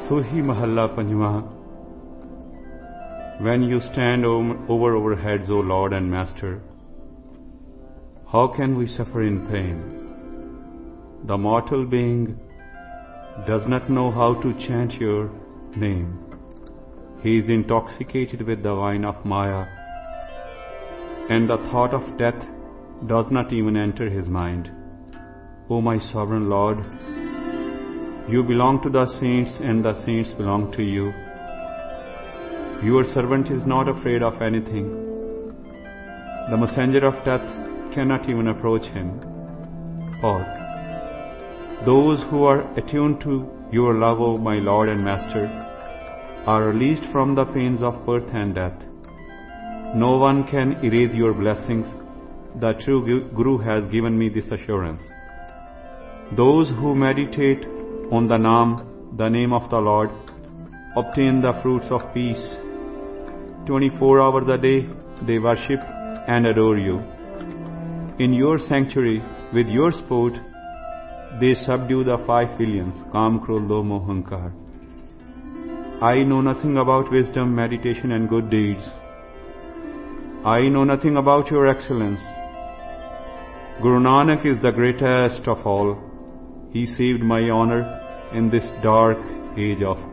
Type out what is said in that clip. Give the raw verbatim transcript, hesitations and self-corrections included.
Suhi Mahalla Panjwa. When you stand over our heads, O Lord and Master, how can we suffer in pain? The mortal being does not know how to chant your name. He is intoxicated with the wine of Maya, and the thought of death does not even enter his mind. O my sovereign Lord, you belong to the saints and the saints belong to you. Your servant is not afraid of anything. The messenger of death cannot even approach him. Pause. Those who are attuned to your love, O my Lord and Master, are released from the pains of birth and death. No one can erase your blessings. The true Guru has given me this assurance. Those who meditate on the Naam, the name of the Lord, obtain the fruits of peace. twenty-four hours a day they worship and adore you. In your sanctuary, with your sport, they subdue the five billions, Kam, Krodh, Lobh, Moh, Ahankar. I know nothing about wisdom, meditation and good deeds. I know nothing about your excellence. Guru Nanak is the greatest of all. He saved my honor in this dark age of